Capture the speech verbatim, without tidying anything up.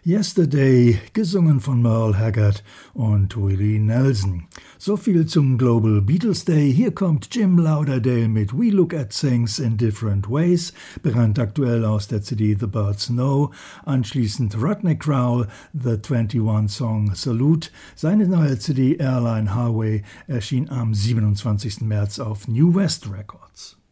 Yesterday, gesungen von Merle Haggard und Willie Nelson. So viel zum Global Beatles Day. Hier kommt Jim Lauderdale mit We Look at Things in Different Ways, brandaktuell aus der C D The Birds Know. Anschließend Rodney Crowell, The einundzwanzig Song Salute. Seine neue C D Airline Highway erschien am siebenundzwanzigsten März auf New West Records.